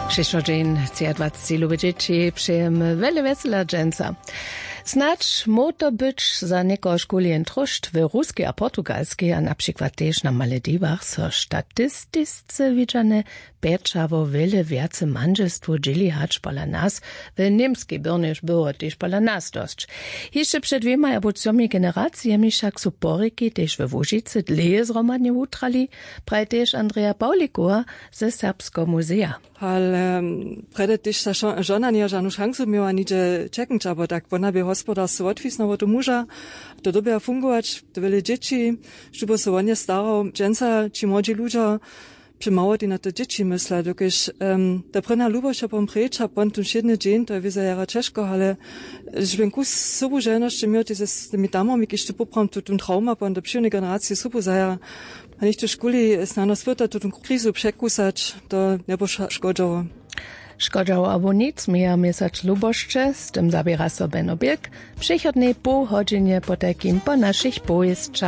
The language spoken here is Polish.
Šišođen, 23 lubi dzieci, przyjem wiele wesela dżęca. Snacz moto być za neko szkolien truszt w ruskiej a portugalskiej, a na przykład też na Malediwach, so statystyczce widziane Beczavo wiele więcej mężestwo dzieli hacz pola nas, w niemskiej byrnyż było też pola nas dość. Jeszcze przed 2 albo 3 generacjami však su poryki też w Łužicy dleje zromadnie utrali, praj też Andrea Paulikowa ze Serbskiego Muzea. Ale prede też ta żona nie żadną szansę miała nigdzie czekać, aber tak ona by gospodarstwo odwisnęło do męża, to dobia fungować, to wiele dzieci, żeby się on nie starał, dżęca, ci młodzi ludzie, przymało na te dzieci myślę, dokiż ta prena lubość pom preča, pon tu siedny dzień, to jest jara ciężko, ale żebym kus sobu żeność miał z tymi damami, kiedy popram tu trauma, pon do przyjemnej generacji sobu zaja, a nicht do szkoli znano swota tu krizu przekusać, to nie było szkodzało. Szkodzało albo nic, miał miesacz luboszcze, z tym zabiera sobie Benno Birk, przychodnej pół godziny po takim po naszych pojezdczach.